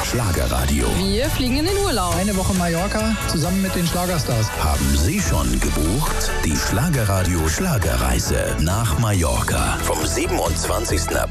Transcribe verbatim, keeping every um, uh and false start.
Schlagerradio. Wir fliegen in den Urlaub. Eine Woche Mallorca zusammen mit den Schlagerstars. Haben Sie schon gebucht? Die Schlagerradio Schlagerreise nach Mallorca vom siebenundzwanzigsten April